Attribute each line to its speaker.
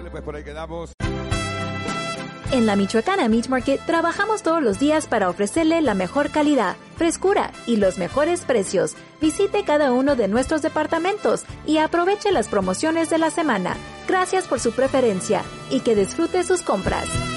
Speaker 1: Vale, pues por ahí quedamos.
Speaker 2: En la Michoacana Meat Market trabajamos todos los días para ofrecerle la mejor calidad, frescura y los mejores precios. Visite cada uno de nuestros departamentos y aproveche las promociones de la semana. Gracias por su preferencia y que disfrute sus compras.